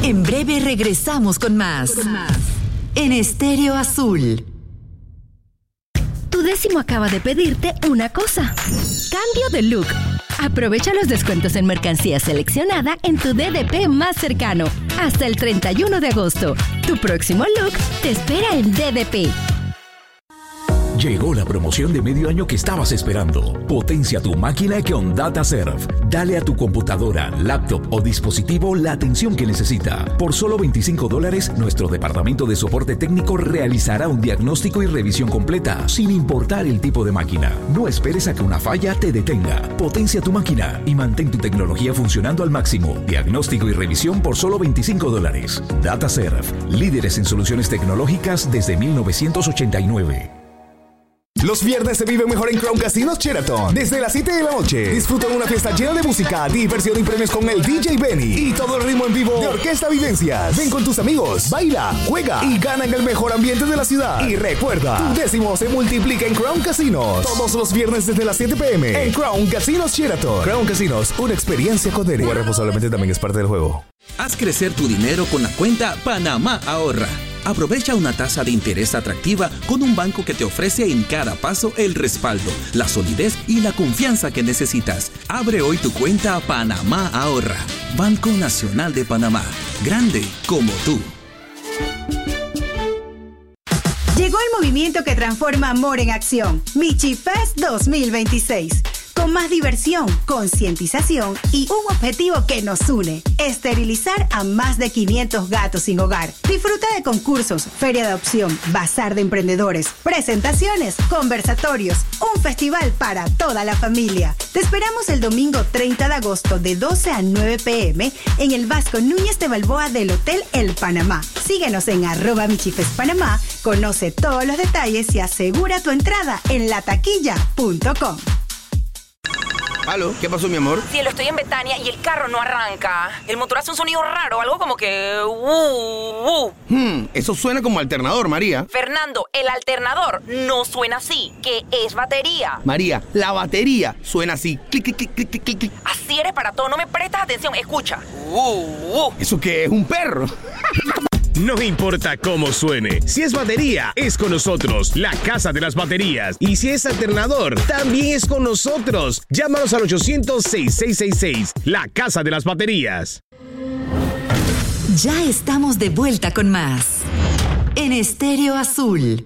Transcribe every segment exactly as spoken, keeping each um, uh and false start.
En breve regresamos con más. Con más. En Estéreo Azul. Tu décimo acaba de pedirte una cosa. Cambio de look. Aprovecha los descuentos en mercancía seleccionada en tu D D P más cercano. Hasta el treinta y uno de agosto. Tu próximo look te espera en D D P. Llegó la promoción de medio año que estabas esperando. Potencia tu máquina con DataServe. Dale a tu computadora, laptop o dispositivo la atención que necesita. Por solo veinticinco dólares, nuestro departamento de soporte técnico realizará un diagnóstico y revisión completa, sin importar el tipo de máquina. No esperes a que una falla te detenga. Potencia tu máquina y mantén tu tecnología funcionando al máximo. Diagnóstico y revisión por solo veinticinco dólares. DataServe, líderes en soluciones tecnológicas desde mil novecientos ochenta y nueve. Los viernes se vive mejor en Crown Casinos Sheraton. Desde las siete de la noche, disfruta de una fiesta llena de música, diversión y premios con el D J Benny y todo el ritmo en vivo de Orquesta Vivencias. Ven con tus amigos, baila, juega y gana en el mejor ambiente de la ciudad. Y recuerda, tu décimo se multiplica en Crown Casinos. Todos los viernes desde las siete p m en Crown Casinos Sheraton. Crown Casinos, una experiencia con derecho. Jugar responsablemente también es parte del juego. Haz crecer tu dinero con la cuenta Panamá Ahorra. Aprovecha una tasa de interés atractiva con un banco que te ofrece en cada paso el respaldo, la solidez y la confianza que necesitas. Abre hoy tu cuenta Panamá Ahorra. Banco Nacional de Panamá. Grande como tú. Llegó el movimiento que transforma amor en acción. Michi Fest dos mil veintiséis. Con más diversión, concientización y un objetivo que nos une: esterilizar a más de quinientos gatos sin hogar. Disfruta de concursos, feria de adopción, bazar de emprendedores, presentaciones, conversatorios, un festival para toda la familia. Te esperamos el domingo treinta de agosto de doce a nueve p m en el Vasco Núñez de Balboa del Hotel El Panamá. Síguenos en arroba Michifest Panamá, conoce todos los detalles y asegura tu entrada en la taquilla punto com. ¿Aló? ¿Qué pasó, mi amor? Cielo, estoy en Betania y el carro no arranca. El motor hace un sonido raro, algo como que... Uh, uh. Hmm, eso suena como alternador, María. Fernando, el alternador no suena así, que es batería. María, la batería suena así. Clic, clic, clic, clic, clic, clic. Así eres para todo, no me prestas atención, escucha. Uh, uh. ¿Eso qué es? ¿Un perro? No importa cómo suene, si es batería, es con nosotros, la Casa de las Baterías. Y si es alternador, también es con nosotros. Llámanos al ochocientos, sesenta y seis sesenta y seis, la Casa de las Baterías. Ya estamos de vuelta con más en Estéreo Azul.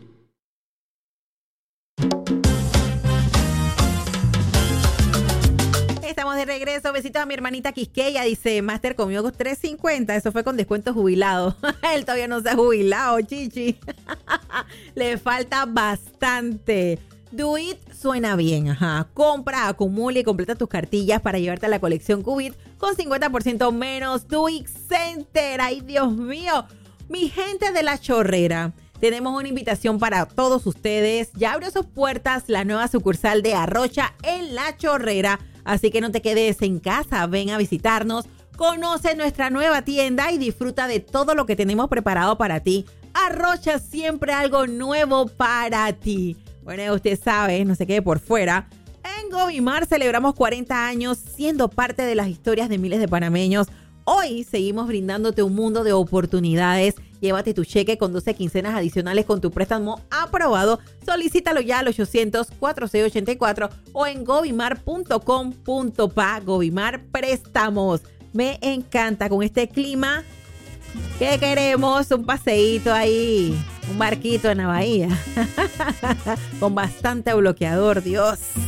Estamos de regreso. Besitos a mi hermanita Quisqueya. Dice, Master comió tres cincuenta. Eso fue con descuento jubilado. Él todavía no se ha jubilado, chichi. Le falta bastante. Do It suena bien, ajá. Compra, acumula y completa tus cartillas para llevarte a la colección Qubit con cincuenta por ciento menos. Do It Center. Ay, Dios mío. Mi gente de La Chorrera, tenemos una invitación para todos ustedes. Ya abrió sus puertas la nueva sucursal de Arrocha en La Chorrera. Así que no te quedes en casa, ven a visitarnos, conoce nuestra nueva tienda y disfruta de todo lo que tenemos preparado para ti. Arrocha, siempre algo nuevo para ti. Bueno, usted sabe, no se quede por fuera. En Govimar celebramos cuarenta años siendo parte de las historias de miles de panameños. Hoy seguimos brindándote un mundo de oportunidades. Llévate tu cheque con doce quincenas adicionales con tu préstamo aprobado. Solicítalo ya al ochocientos, cuarenta y seis ochenta y cuatro o en govimar punto com punto pa. Govimar Préstamos. Me encanta con este clima. ¿Qué queremos? Un paseíto ahí, un barquito en la bahía. Con bastante bloqueador, Dios.